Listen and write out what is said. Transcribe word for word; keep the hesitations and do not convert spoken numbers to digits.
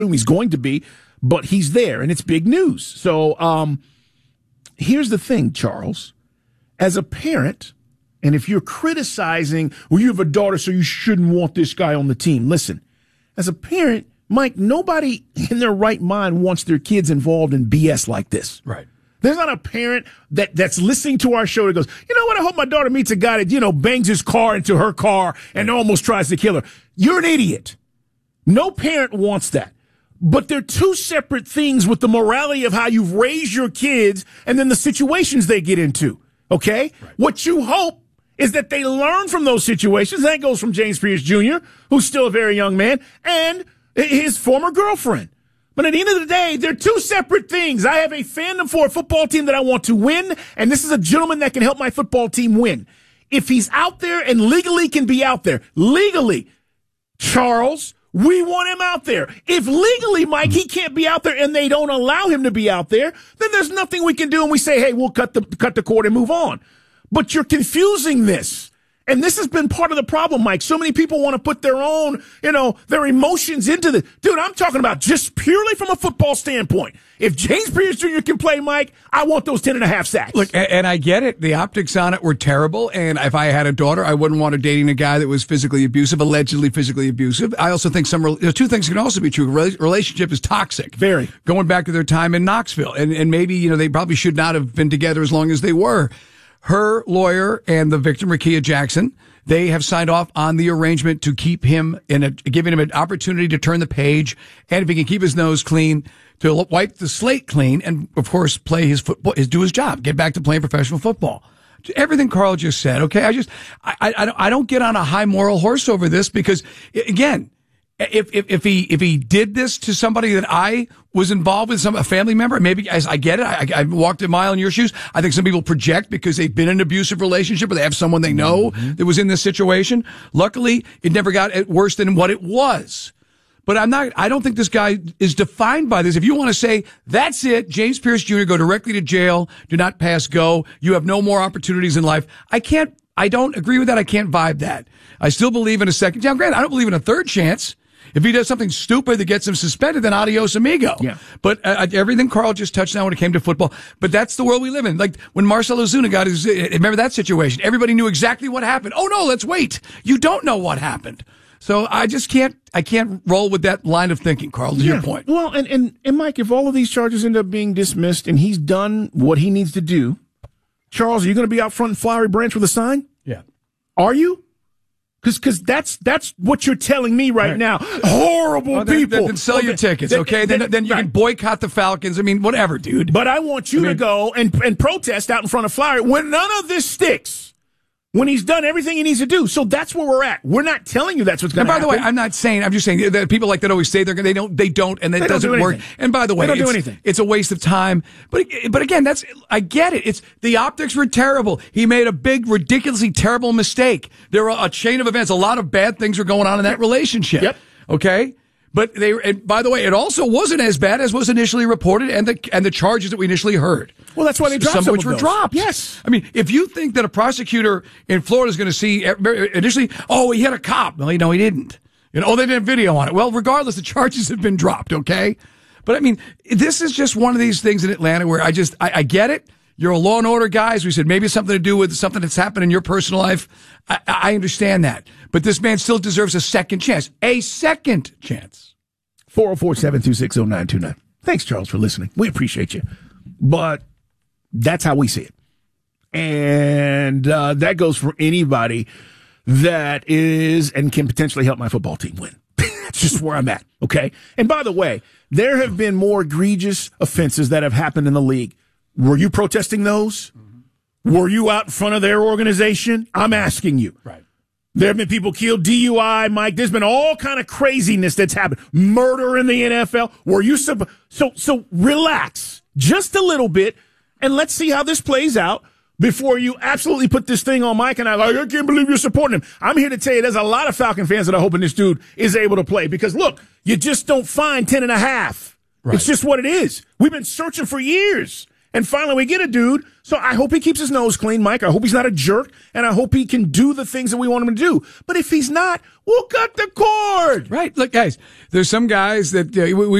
he's going to be, but he's there, and it's big news. So um, here's the thing, Charles. As a parent, and if you're criticizing, well, you have a daughter, so you shouldn't want this guy on the team. Listen, as a parent, Mike, nobody in their right mind wants their kids involved in B S like this. Right. There's not a parent that, that's listening to our show that goes, you know what, I hope my daughter meets a guy that, you know, bangs his car into her car and almost tries to kill her. You're an idiot. No parent wants that. But they're two separate things with the morality of how you've raised your kids and then the situations they get into. Okay? Right. What you hope is that they learn from those situations. That goes from James Pierce Junior, who's still a very young man, and his former girlfriend. But at the end of the day, they're two separate things. I have a fandom for a football team that I want to win, and this is a gentleman that can help my football team win. If he's out there and legally can be out there, legally, Charles, we want him out there. If legally, Mike, he can't be out there and they don't allow him to be out there, then there's nothing we can do, and we say, hey, we'll cut the cut the cord and move on. But you're confusing this. And this has been part of the problem, Mike. So many people want to put their own, you know, their emotions into this. Dude, I'm talking about just purely from a football standpoint. If James Pierce Junior can play, Mike, I want those ten and a half sacks. Look, and I get it. The optics on it were terrible. And if I had a daughter, I wouldn't want her dating a guy that was physically abusive, allegedly physically abusive. I also think some, you know, two things can also be true. Relationship is toxic. Very. Going back to their time in Knoxville. And, and maybe, you know, they probably should not have been together as long as they were. Her lawyer and the victim, Rakia Jackson, they have signed off on the arrangement to keep him in a, giving him an opportunity to turn the page, and if he can keep his nose clean, to wipe the slate clean, and of course play his football, do his job, get back to playing professional football. Everything Carl just said. Okay, I just I I, I don't get on a high moral horse over this because again. If, if, if he, if he did this to somebody that I was involved with, some, a family member, maybe as I get it, I, I walked a mile in your shoes. I think some people project because they've been in an abusive relationship or they have someone they know mm-hmm. that was in this situation. Luckily, it never got worse than what it was. But I'm not, I don't think this guy is defined by this. If you want to say, that's it, James Pierce Junior, go directly to jail, do not pass go, you have no more opportunities in life. I can't, I don't agree with that. I can't vibe that. I still believe in a second chance. Granted, I don't believe in a third chance. If he does something stupid that gets him suspended, then adios amigo. Yeah. But uh, everything Carl just touched on when it came to football. But that's the world we live in. Like when Marcell Ozuna got his, remember that situation? Everybody knew exactly what happened. Oh no, let's wait. You don't know what happened. So I just can't, I can't roll with that line of thinking, Carl, to yeah. your point. Well, and, and, and Mike, if all of these charges end up being dismissed and he's done what he needs to do, Charles, are you going to be out front in Flowery Branch with a sign? Yeah. Are you? Because because that's that's what you're telling me right, right. now. Horrible well, then, people. Then, then sell okay. your tickets, okay? Then, then, then you right. can boycott the Falcons. I mean, whatever, dude. But I want you I mean, to go and, and protest out in front of Flowery when none of this sticks. When he's done everything he needs to do. So that's where we're at. We're not telling you that's what's going to happen. And by the way, I'm not saying, I'm just saying that people like that always say they're they don't, they don't, and that doesn't do work. And by the way, they don't it's, do anything. It's a waste of time. But, but again, that's, I get it. It's, the optics were terrible. He made a big, ridiculously terrible mistake. There were a chain of events. A lot of bad things were going on in that relationship. Yep. Okay? But they, and by the way, it also wasn't as bad as was initially reported and the, and the charges that we initially heard. Well, that's why they dropped some, some of which of were those. dropped. Yes. I mean, if you think that a prosecutor in Florida is going to see initially, oh, he had a cop. No, no, he didn't. You know, oh, they did a video on it. Well, regardless, the charges have been dropped. Okay. But I mean, this is just one of these things in Atlanta where I just, I, I get it. You're a law and order guy. As we said, maybe it's something to do with something that's happened in your personal life. I, I understand that. But this man still deserves a second chance. A second chance. four oh four, seven two six, oh nine two nine. Thanks, Charles, for listening. We appreciate you. But that's how we see it. And uh, that goes for anybody that is and can potentially help my football team win. That's just where I'm at, okay? And by the way, there have been more egregious offenses that have happened in the league. Were you protesting those? Mm-hmm. Were you out in front of their organization? I'm asking you. Right. There have been people killed, D U I, Mike. There's been all kind of craziness that's happened. Murder in the N F L. Were you sub- so so relax just a little bit and let's see how this plays out before you absolutely put this thing on Mike and I like, I can't believe you're supporting him. I'm here to tell you there's a lot of Falcon fans that are hoping this dude is able to play because look, you just don't find ten and a half. Right. It's just what it is. We've been searching for years. And finally, we get a dude. So I hope he keeps his nose clean, Mike. I hope he's not a jerk, and I hope he can do the things that we want him to do. But if he's not, we'll cut the cord. Right. Look, guys, there's some guys that uh, we